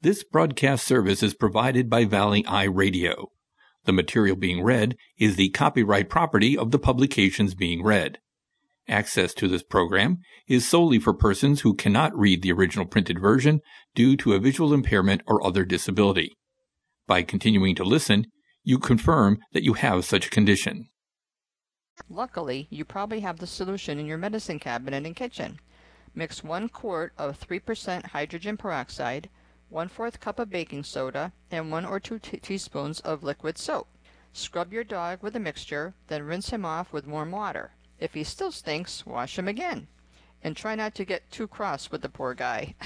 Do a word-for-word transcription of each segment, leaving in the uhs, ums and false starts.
This broadcast service is provided by Valley Eye Radio. The material being read is the copyright property of the publications being read. Access to this program is solely for persons who cannot read the original printed version due to a visual impairment or other disability. By continuing to listen, you confirm that you have such a condition. Luckily, you probably have the solution in your medicine cabinet and kitchen. Mix one quart of three percent hydrogen peroxide, one-fourth cup of baking soda, and one or two t- teaspoons of liquid soap. Scrub your dog with the mixture, then rinse him off with warm water. If he still stinks, wash him again. And try not to get too cross with the poor guy.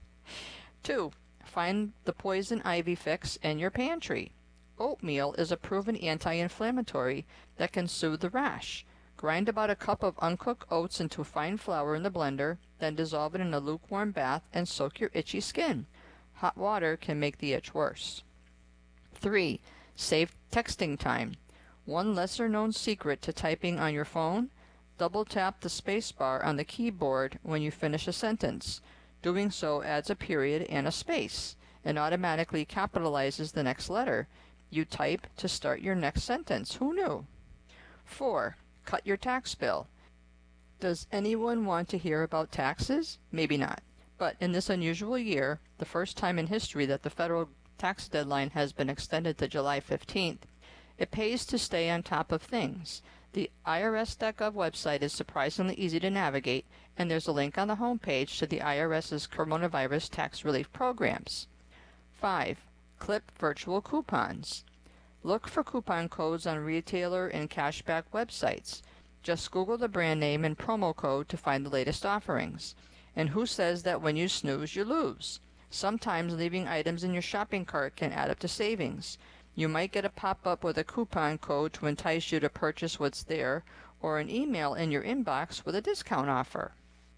Two. Find the poison ivy fix in your pantry. Oatmeal is a proven anti-inflammatory that can soothe the rash. Grind about a cup of uncooked oats into fine flour in the blender, then dissolve it in a lukewarm bath and soak your itchy skin. Hot water can make the itch worse. Three. Save texting time. One lesser-known secret to typing on your phone: double tap the space bar on the keyboard when you finish a sentence. Doing so adds a period and a space, and automatically capitalizes the next letter you type to start your next sentence. Who knew? Four. Cut your tax bill. Does anyone want to hear about taxes? Maybe not. But in this unusual year, the first time in history that the federal tax deadline has been extended to July fifteenth, it pays to stay on top of things. The I R S dot gov website is surprisingly easy to navigate, and there's a link on the homepage to the IRS's coronavirus tax relief programs. Five. Clip virtual coupons. Look for coupon codes on retailer and cashback websites. Just Google the brand name and promo code to find the latest offerings. And who says that when you snooze, you lose? Sometimes leaving items in your shopping cart can add up to savings. You might get a pop-up with a coupon code to entice you to purchase what's there, or an email in your inbox with a discount offer.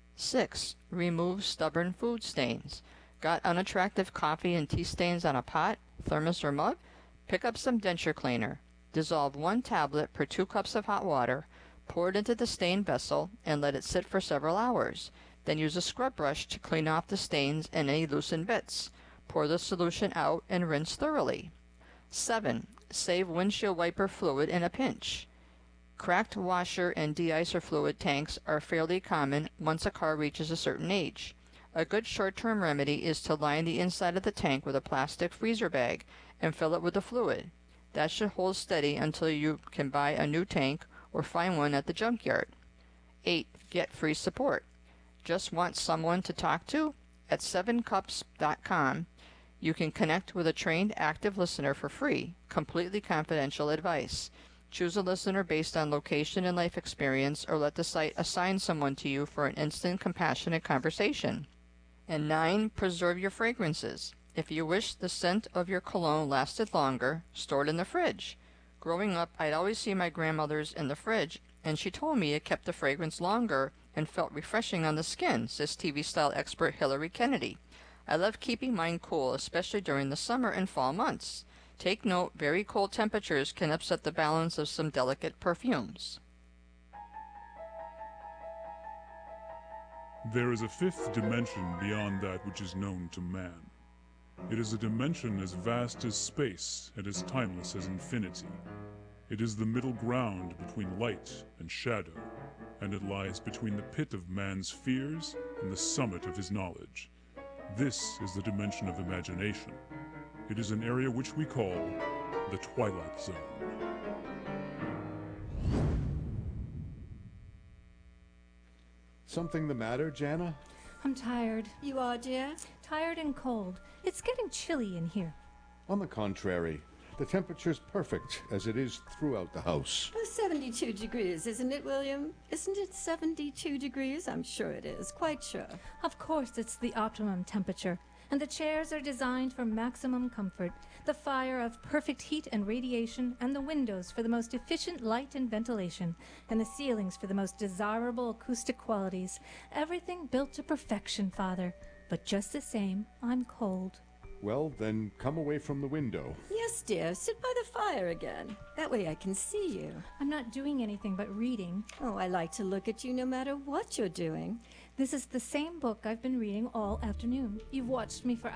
Six. Remove stubborn food stains. Got unattractive coffee and tea stains on a pot, thermos, or mug? Pick up some denture cleaner. Dissolve one tablet per two cups of hot water, pour it into the stain vessel, and let it sit for several hours. Then use a scrub brush to clean off the stains and any loosened bits. Pour the solution out and rinse thoroughly. Seven. Save windshield wiper fluid in a pinch. Cracked washer and de-icer fluid tanks are fairly common once a car reaches a certain age. A good short-term remedy is to line the inside of the tank with a plastic freezer bag and fill it with the fluid. That should hold steady until you can buy a new tank or find one at the junkyard. Eight. Get free support. Just want someone to talk to? At seven cups dot com, you can connect with a trained active listener for free, completely confidential advice. Choose a listener based on location and life experience, or let the site assign someone to you for an instant, compassionate conversation. And nine. Preserve your fragrances. If you wish the scent of your cologne lasted longer, store it in the fridge. Growing up, I'd always see my grandmother's in the fridge, and she told me it kept the fragrance longer and felt refreshing on the skin, says T V-style expert Hillary Kennedy. I love keeping mine cool, especially during the summer and fall months. Take note, very cold temperatures can upset the balance of some delicate perfumes. There is a fifth dimension beyond that which is known to man. It is a dimension as vast as space and as timeless as infinity. It is the middle ground between light and shadow, and it lies between the pit of man's fears and the summit of his knowledge. This is the dimension of imagination. It is an area which we call the Twilight Zone. Something the matter, Jana? I'm tired. You are, dear? Tired and cold. It's getting chilly in here. On the contrary, the temperature's perfect, as it is throughout the house. Oh, seventy-two degrees, isn't it, William? Isn't it seventy-two degrees? I'm sure it is, quite sure. Of course it's the optimum temperature, and the chairs are designed for maximum comfort, the fire of perfect heat and radiation, and the windows for the most efficient light and ventilation, and the ceilings for the most desirable acoustic qualities. Everything built to perfection, Father. But just the same, I'm cold. Well, then come away from the window. Yes, dear. Sit by the fire again. That way I can see you. I'm not doing anything but reading. Oh, I like to look at you no matter what you're doing. This is the same book I've been reading all afternoon. You've watched me for